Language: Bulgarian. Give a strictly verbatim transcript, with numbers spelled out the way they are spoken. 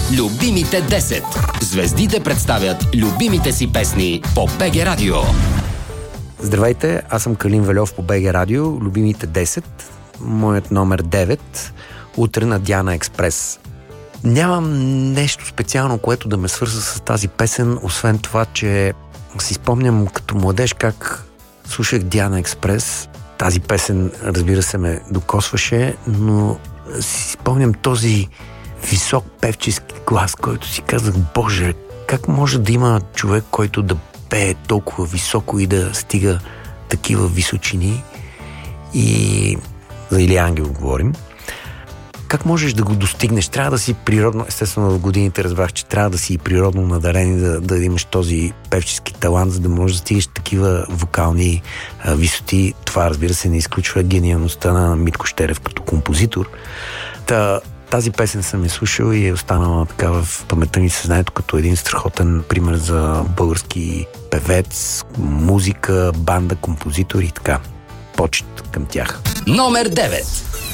Любимите десет. Звездите представят любимите си песни по БГ Радио. Здравейте, аз съм Калин Вельов по БГ Радио. Любимите десет. Моят номер девет. Утре на Диана Експрес. Нямам нещо специално, което да ме свърза с тази песен, освен това, че си спомням като младеж как слушах Диана Експрес. Тази песен, разбира се, ме докосваше, но си спомням този висок певчески глас, който си казах, Боже, как може да има човек, който да пее толкова високо и да стига такива височини? И за Илия Ангел говорим. Как можеш да го достигнеш? Трябва да си природно, естествено в годините разбрах, че трябва да си природно надарен и да, да имаш този певчески талант, за да можеш да стигаш такива вокални а, висоти. Това, разбира се, не изключва гениалността на Митко Щерев като композитор. Та, тази песен съм я слушал и е останала така в паметта ми съзнанието като един страхотен пример за български певец, музика, банда, композитори и така. Почет към тях. Номер девет.